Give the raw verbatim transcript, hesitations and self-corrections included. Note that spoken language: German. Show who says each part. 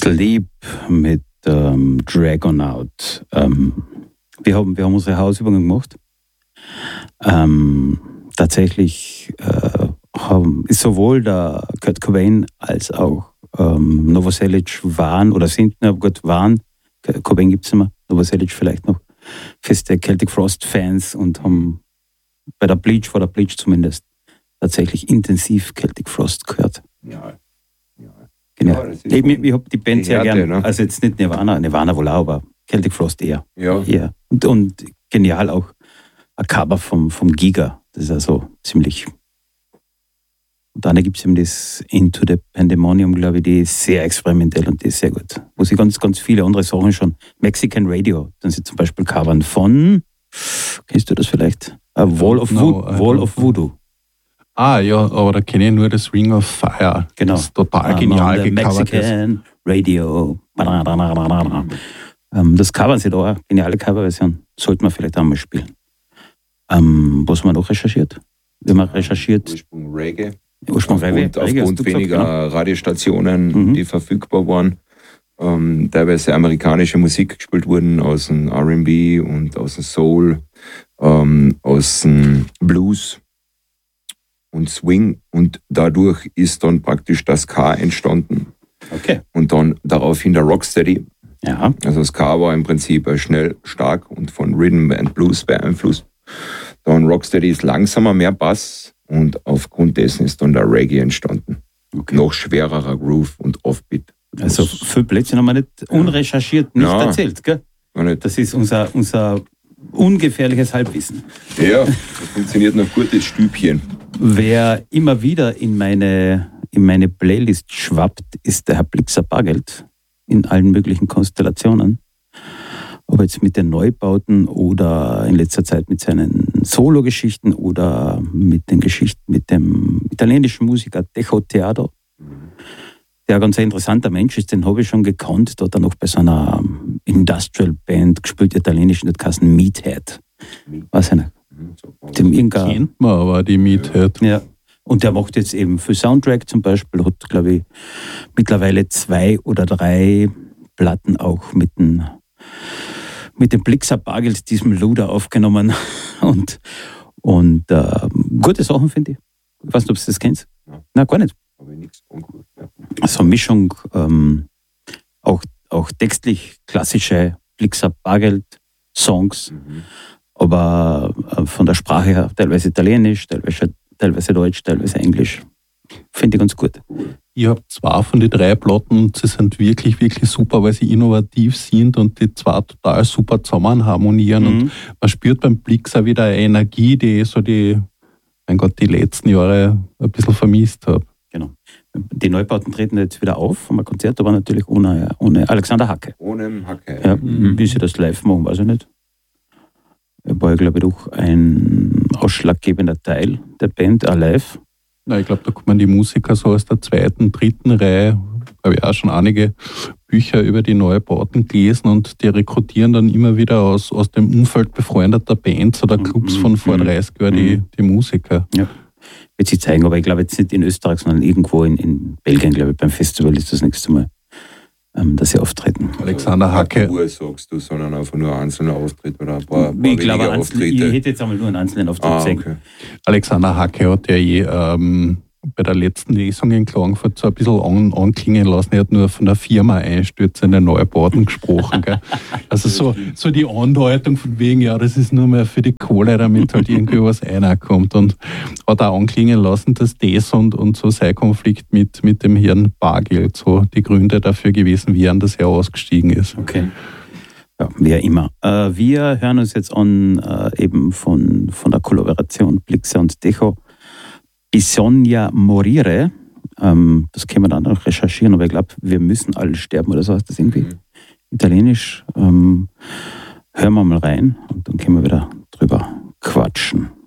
Speaker 1: Sleep mit ähm, Dragonaut. Ähm, wir, haben, wir haben unsere Hausübungen gemacht. Ähm, tatsächlich äh, haben, ist sowohl der Kurt Cobain als auch ähm, Novoselic waren oder sind, na gut, waren, Cobain gibt es nicht mehr, Novoselic vielleicht noch, feste Celtic Frost-Fans und haben bei der Bleach, vor der Bleach zumindest, tatsächlich intensiv Celtic Frost gehört.
Speaker 2: Ja.
Speaker 1: Genau. Ja, ich ich habe die Band
Speaker 2: die
Speaker 1: sehr
Speaker 2: Härte,
Speaker 1: gern.
Speaker 2: Ne?
Speaker 1: Also jetzt nicht Nirvana, Nirvana wohl auch, aber Celtic Frost eher.
Speaker 2: Ja.
Speaker 1: eher. Und, und genial auch ein Cover vom, vom Giga. Das ist also ziemlich. Und dann gibt es eben das Into the Pandemonium, glaube ich, die ist sehr experimentell und die ist sehr gut. Wo sie ganz, ganz viele andere Sachen schon. Mexican Radio, dann sie zum Beispiel covern von, kennst du das vielleicht? Uh, Wall, of,
Speaker 3: no,
Speaker 1: Vo- Wall of Voodoo.
Speaker 3: Ah ja, aber da kenne ich nur das Ring of Fire.
Speaker 1: Genau.
Speaker 3: Das ist total
Speaker 1: Um,
Speaker 3: genial gecovert ist.
Speaker 1: Mexican Radio. Ähm, das covern sie da auch. Geniale Coverversion. Sollten wir vielleicht auch mal spielen. Ähm, was haben wir noch recherchiert? Wir haben recherchiert.
Speaker 2: Ursprung Reggae.
Speaker 1: Ursprung Reggae.
Speaker 2: Aufgrund,
Speaker 1: Reggae, hast
Speaker 2: aufgrund
Speaker 1: du gesagt,
Speaker 2: weniger
Speaker 1: genau.
Speaker 2: Radiostationen,
Speaker 1: Mhm.
Speaker 2: die verfügbar waren. Ähm, teilweise amerikanische Musik gespielt wurden, aus dem R and B und aus dem Soul, ähm, aus dem Blues und Swing. Und dadurch ist dann praktisch das Ska entstanden.
Speaker 1: Okay.
Speaker 2: Und dann daraufhin der Rocksteady.
Speaker 1: Ja.
Speaker 2: Also Ska war im Prinzip schnell, stark und von Rhythm and Blues beeinflusst. Dann Rocksteady ist langsamer, mehr Bass und aufgrund dessen ist dann der Reggae entstanden.
Speaker 1: Okay.
Speaker 2: Noch schwererer Groove und Offbeat.
Speaker 1: Also viel Blödsinn haben wir nicht unrecherchiert nicht
Speaker 2: Ja.
Speaker 1: erzählt, gell?
Speaker 2: Gar nicht.
Speaker 1: Das ist unser, unser ungefährliches Halbwissen.
Speaker 2: Ja, das funktioniert noch gut, das Stübchen.
Speaker 1: Wer immer wieder in meine, in meine Playlist schwappt, ist der Herr Blixer Bargeld in allen möglichen Konstellationen. Ob jetzt mit den Neubauten oder in letzter Zeit mit seinen Solo-Geschichten oder mit den Geschichten mit dem italienischen Musiker Dejo Teado, der ein ganz interessanter Mensch ist, den habe ich schon gekannt. Da hat er noch bei so einer Industrial-Band gespielt, italienisch, und das heißt Meathead. Weiß ich nicht. Dem irgendein,
Speaker 3: Kennt man aber die Meathead.
Speaker 1: ja. Und der macht jetzt eben für Soundtrack zum Beispiel, hat, glaube ich, mittlerweile zwei oder drei Platten auch mit dem, mit dem Blixer Bargeld, diesem Luder, aufgenommen. Und, und äh, gute Sachen, finde ich. Ich weiß nicht, ob du das kennst.
Speaker 2: Ja.
Speaker 1: Nein, gar nicht.
Speaker 2: Aber nichts uncool. Ja.
Speaker 1: So eine Mischung, ähm, auch, auch textlich klassische Blixer Bargeld-Songs,
Speaker 2: Mhm.
Speaker 1: aber äh, von der Sprache her teilweise italienisch, teilweise, teilweise deutsch, teilweise englisch. Finde ich ganz gut.
Speaker 3: Ich habe zwei von den drei Platten und sie sind wirklich, wirklich super, weil sie innovativ sind und die zwei total super zusammen harmonieren.
Speaker 1: Mhm.
Speaker 3: Und man spürt beim Blix auch wieder eine Energie, die ich so die, mein Gott, die letzten Jahre ein bisschen vermisst habe.
Speaker 1: Genau. Die Neubauten treten jetzt wieder auf vom Konzert, aber natürlich ohne, ohne Alexander Hacke.
Speaker 2: Ohne Hacke.
Speaker 1: Ja,
Speaker 3: Mhm.
Speaker 1: Wie sie das live machen, weiß ich nicht. Er war, glaube ich, doch ein ausschlaggebender Teil der Band, auch live.
Speaker 3: Na, ich glaube, da kommen die Musiker so aus der zweiten, dritten Reihe, habe ich auch schon einige Bücher über die Neubauten gelesen und die rekrutieren dann immer wieder aus, aus dem Umfeld befreundeter Bands oder Clubs
Speaker 1: Mhm.
Speaker 3: von vor
Speaker 1: Mhm.
Speaker 3: dreißig Jahren die, die Musiker.
Speaker 1: Wird sich zeigen, aber ich glaube jetzt nicht in Österreich, sondern irgendwo in, in Belgien, glaube ich, beim Festival ist das nächste Mal, ähm, dass sie auftreten.
Speaker 3: Alexander Hacke.
Speaker 2: Hacke sagst du, sondern einfach nur ein einzelner Auftritt oder ein paar, ein paar
Speaker 1: Ich glaube,
Speaker 2: weniger
Speaker 1: einzeln, ich
Speaker 2: Auftritte.
Speaker 1: hätte jetzt einmal nur einen einzelnen Auftritt
Speaker 2: Ah,
Speaker 1: gesehen.
Speaker 2: okay.
Speaker 3: Alexander Hacke hat ja je ähm, bei der letzten Lesung in Klagenfurt so ein bisschen an, anklingen lassen. Er hat nur von der Firma Einstürze in den Neubauten gesprochen. Gell? Also so, so die Andeutung von wegen, ja, das ist nur mehr für die Kohle, damit halt irgendwie was reinkommt. Und hat auch anklingen lassen, dass das und, und so sein Konflikt mit, mit dem Herrn Bargeld so die Gründe dafür gewesen wären, dass er ausgestiegen ist.
Speaker 1: Okay. Ja, wer immer. Äh, wir hören uns jetzt an, äh, eben von, von der Kollaboration Blixer und Dejo, Bisogna morire. Ähm, das können wir dann noch recherchieren, aber ich glaube, wir müssen alle sterben oder so heißt das irgendwie.
Speaker 2: Mhm.
Speaker 1: Italienisch. Ähm, hören wir mal rein und dann können wir wieder drüber quatschen.